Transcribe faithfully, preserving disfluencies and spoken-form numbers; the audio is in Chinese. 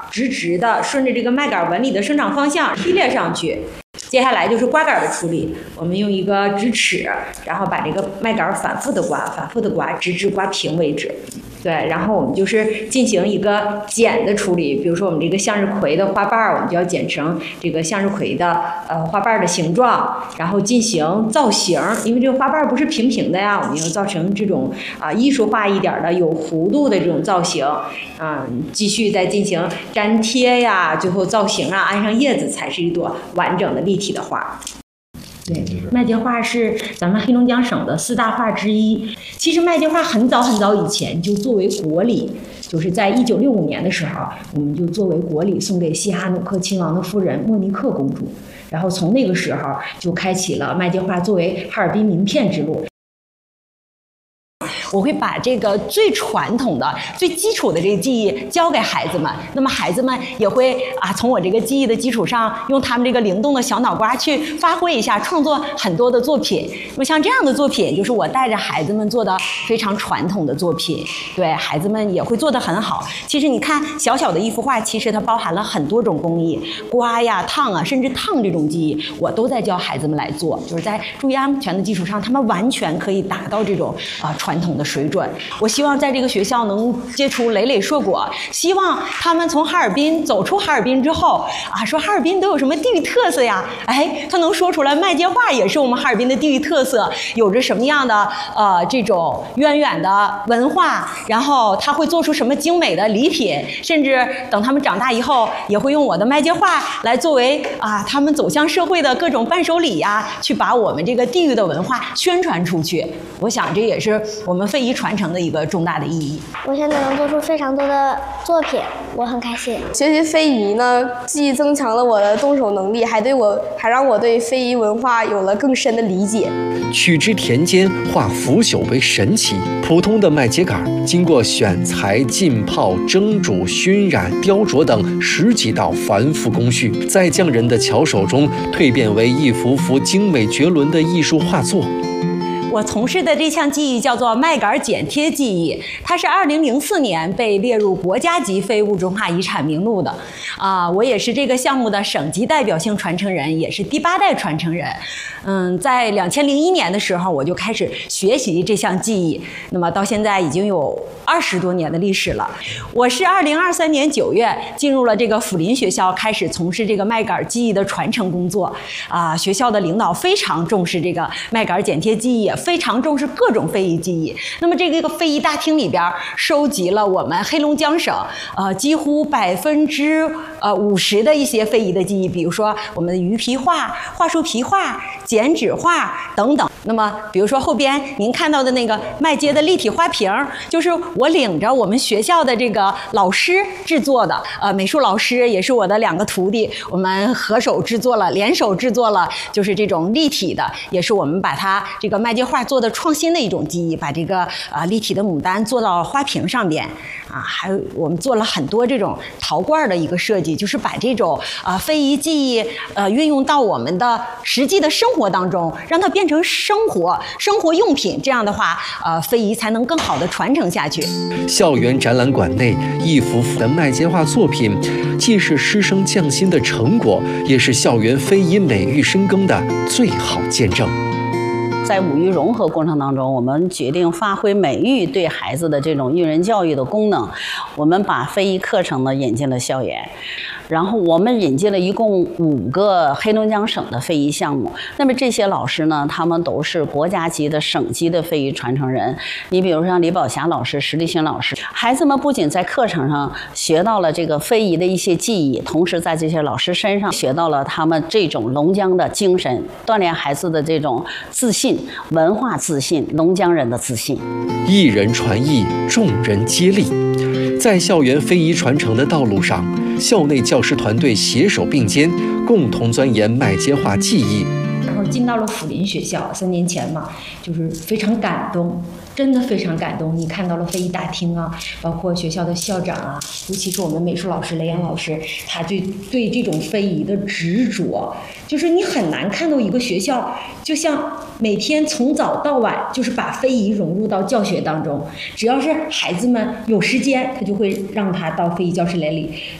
直直的顺着这个麦秆纹理的生长方向提炼上去。接下来就是刮杆的处理，我们用一个直尺，然后把这个麦秆反复的刮，反复的刮，直至刮平为止。对，然后我们就是进行一个剪的处理，比如说我们这个向日葵的花瓣，我们就要剪成这个向日葵的呃花瓣的形状，然后进行造型，因为这个花瓣不是平平的呀，我们要造成这种啊、呃、艺术化一点的有弧度的这种造型，嗯，继续再进行粘贴呀，最后造型啊，安上叶子才是一朵完整的立体的花。对，麦秸画是咱们黑龙江省的四大画之一。其实麦秸画很早很早以前就作为国礼，就是在一九六五年的时候，我们就作为国礼送给西哈努克亲王的夫人莫尼克公主。然后从那个时候就开启了麦秸画作为哈尔滨名片之路。我会把这个最传统的、最基础的这个技艺教给孩子们，那么孩子们也会啊，从我这个技艺的基础上，用他们这个灵动的小脑瓜去发挥一下，创作很多的作品。那么像这样的作品，就是我带着孩子们做的非常传统的作品，对孩子们也会做得很好。其实你看，小小的一幅画，其实它包含了很多种工艺，刮呀、烫啊，甚至烫这种技艺，我都在教孩子们来做。就是在注意安全的基础上，他们完全可以达到这种啊传统的水准。我希望在这个学校能结出累累硕果，希望他们从哈尔滨走出哈尔滨之后啊，说哈尔滨都有什么地域特色呀？哎，他能说出来麦秸画也是我们哈尔滨的地域特色，有着什么样的呃这种渊远的文化，然后他会做出什么精美的礼品，甚至等他们长大以后，也会用我的麦秸画来作为啊他们走向社会的各种伴手礼呀，去把我们这个地域的文化宣传出去。我想这也是我们非遗传承的一个重大的意义。 我现在能做出非常多的作品，我很开心。 学习非遗呢，既增强了我的动手能力，还对我还让我对非遗文化有了更深的理解。 取之田间，化腐朽为神奇。普通的麦秸秆经过选材、浸泡、蒸煮、熏染、雕琢等十几道繁复工序，在匠人的巧手中蜕变为一幅幅精美绝伦的艺术画作。 我从事的这项技艺叫做麦秆剪贴技艺，它是二零零四年被列入国家级非物质文化遗产名录的。啊，我也是这个项目的省级代表性传承人，也是第八代传承人。嗯，在两千零一年的时候，我就开始学习这项技艺，那么到现在已经有二十多年的历史了。我是二零二三年九月进入了这个辅林学校，开始从事这个麦秆技艺的传承工作。啊，学校的领导非常重视这个麦秆剪贴技艺，非常重视各种非遗技艺。那么这个非遗大厅里边收集了我们黑龙江省呃几乎百分之呃五十的一些非遗的技艺，比如说我们的鱼皮画、桦树皮画、剪纸画等等。那么比如说后边您看到的那个麦秸的立体花瓶，就是我领着我们学校的这个老师制作的，呃美术老师也是我的两个徒弟，我们合手制作了，联手制作了，就是这种立体的，也是我们把它这个麦秸画做的创新的一种技艺，把这个啊、呃、立体的牡丹做到花瓶上边啊，还有我们做了很多这种陶罐的一个设计，就是把这种啊、呃、非遗技艺呃运用到我们的实际的生活当中，让它变成生活生活用品，这样的话呃非遗才能更好的传承下去。 校园展览馆内一幅幅的麦秸画作品，既是师生匠心的成果，也是校园非遗美育深耕的最好见证。 在五育融合过程当中，我们决定发挥美育对孩子的这种育人教育的功能，我们把非遗课程呢引进了校园。然后我们引进了一共五个黑龙江省的非遗项目。那么这些老师呢，他们都是国家级的、省级的非遗传承人。你比如像李宝霞老师、石立新老师，孩子们不仅在课程上学到了这个非遗的一些技艺，同时在这些老师身上学到了他们这种龙江的精神，锻炼孩子的这种自信、文化自信、龙江人的自信。 一人传艺，众人接力。在校园非遗传承的道路上，校内教师团队携手并肩，共同钻研麦秸画技艺。 然后进到了辅林学校，三年前嘛，就是非常感动，真的非常感动。你看到了非遗大厅啊，包括学校的校长啊，尤其是我们美术老师雷阳老师，他对对这种非遗的执着，就是你很难看到一个学校，就像每天从早到晚，就是把非遗融入到教学当中。只要是孩子们有时间，他就会让他到非遗教室来里